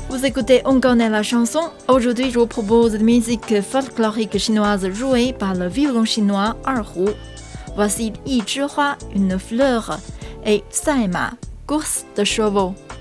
Vous écoutez On connaît la chanson. Aujourd'hui, je vous propose une musique folklorique chinoise jouée par le violon chinois Erhu. Voici Yi Zhi Hua, une fleur, et Saima, course de chevaux.